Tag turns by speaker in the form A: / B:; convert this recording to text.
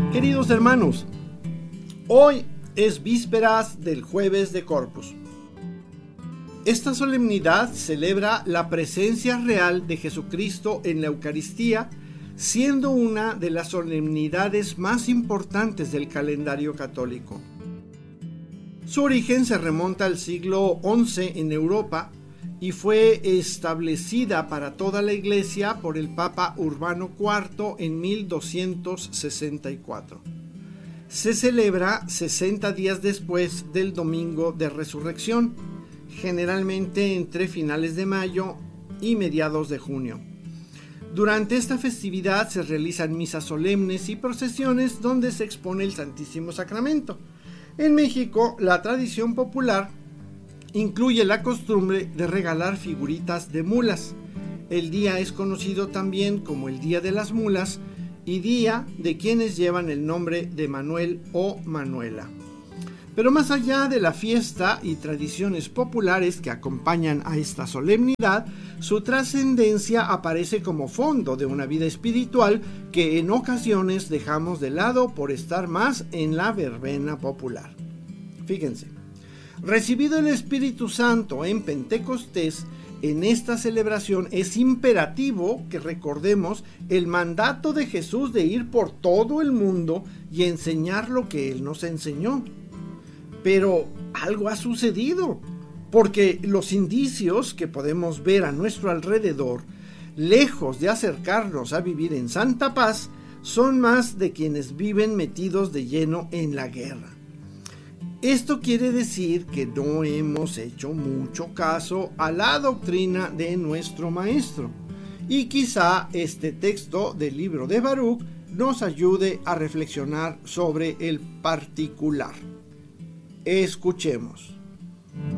A: Queridos hermanos, hoy es vísperas del Jueves de Corpus. Esta solemnidad celebra la presencia real de Jesucristo en la Eucaristía, siendo una de las solemnidades más importantes del calendario católico. Su origen se remonta al siglo XI en Europa y fue establecida para toda la Iglesia por el Papa Urbano IV en 1264. Se celebra 60 días después del Domingo de Resurrección, generalmente entre finales de mayo y mediados de junio. Durante esta festividad se realizan misas solemnes y procesiones donde se expone el Santísimo Sacramento. En México, la tradición popular incluye la costumbre de regalar figuritas de mulas. El día es conocido también como el Día de las Mulas y día de quienes llevan el nombre de Manuel o Manuela. Pero más allá de la fiesta y tradiciones populares que acompañan a esta solemnidad, su trascendencia aparece como fondo de una vida espiritual que en ocasiones dejamos de lado por estar más en la verbena popular. Fíjense, recibido el Espíritu Santo en Pentecostés, en esta celebración es imperativo que recordemos el mandato de Jesús de ir por todo el mundo y enseñar lo que Él nos enseñó. Pero algo ha sucedido, porque los indicios que podemos ver a nuestro alrededor, lejos de acercarnos a vivir en santa paz, son más de quienes viven metidos de lleno en la guerra. Esto quiere decir que no hemos hecho mucho caso a la doctrina de nuestro Maestro, y quizá este texto del libro de Baruch nos ayude a reflexionar sobre el particular. Escuchemos.